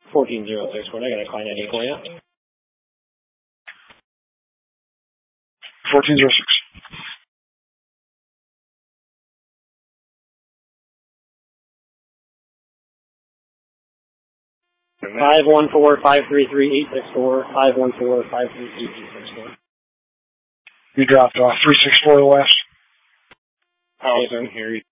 14064. I got a client ID for you. 1406. Five 514-533-864. 514-533-864. You dropped off 364 West. Allison, here you